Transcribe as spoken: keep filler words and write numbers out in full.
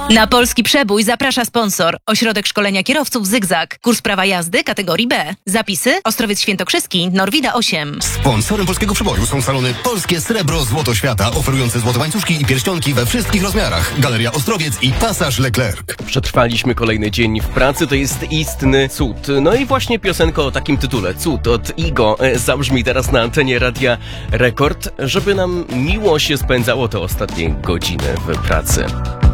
Na Polski Przebój zaprasza sponsor. Ośrodek Szkolenia Kierowców Zygzak. Kurs prawa jazdy kategorii B. Zapisy: Ostrowiec Świętokrzyski, Norwida osiem. Sponsorem Polskiego Przeboju są salony Polskie Srebro Złoto Świata, oferujące złote łańcuszki i pierścionki we wszystkich rozmiarach. Galeria Ostrowiec i Pasaż Leclerc. Przetrwaliśmy kolejny dzień w pracy, to jest istny cud. No i właśnie piosenka o takim tytule, Cud, od Igo, zabrzmi teraz na antenie Radia Rekord, żeby nam miło się spędzało te ostatnie godziny w pracy.